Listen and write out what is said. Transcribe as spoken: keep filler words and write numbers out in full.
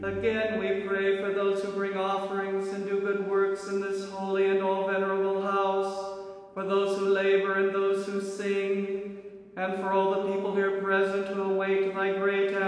Again we pray for those who bring offerings and do good works in this holy and all venerable house, for those who labor and those who sing, and for all the people here present who await thy great